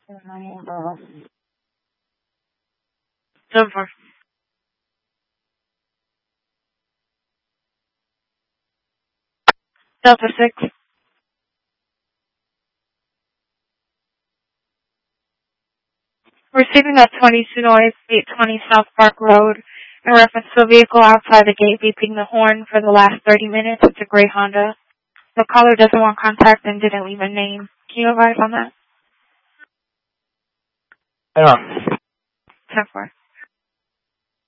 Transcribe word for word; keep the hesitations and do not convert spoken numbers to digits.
Denver. Delta six. Receiving a twenty-two noise, eight twenty South Park Road, in reference to a vehicle outside the gate beeping the horn for the last thirty minutes. It's a gray Honda. The caller doesn't want contact and didn't leave a name. Can you advise on that? Yeah. ten four.